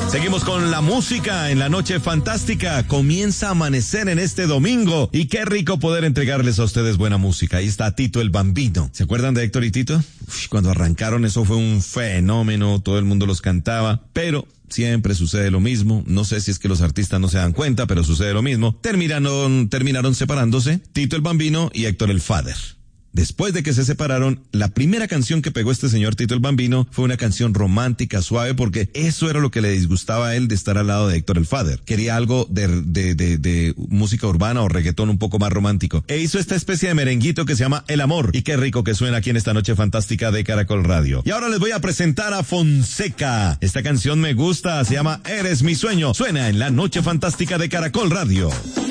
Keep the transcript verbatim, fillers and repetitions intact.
Seguimos con la música en la noche fantástica. Comienza a amanecer en este domingo y qué rico poder entregarles a ustedes buena música. Ahí está Tito el Bambino. ¿Se acuerdan de Héctor y Tito? Uf, cuando arrancaron eso fue un fenómeno, todo el mundo los cantaba, pero siempre sucede lo mismo. No sé si es que los artistas no se dan cuenta, pero sucede lo mismo. Terminaron, terminaron separándose Tito el Bambino y Héctor el Father. Después de que se separaron, la primera canción que pegó este señor Tito el Bambino fue una canción romántica, suave, porque eso era lo que le disgustaba a él de estar al lado de Héctor el Father. Quería algo de, de, de, de música urbana o reggaetón un poco más romántico. E hizo esta especie de merenguito que se llama El Amor. Y qué rico que suena aquí en esta noche fantástica de Caracol Radio. Y ahora les voy a presentar a Fonseca. Esta canción me gusta, se llama Eres mi sueño. Suena en la noche fantástica de Caracol Radio.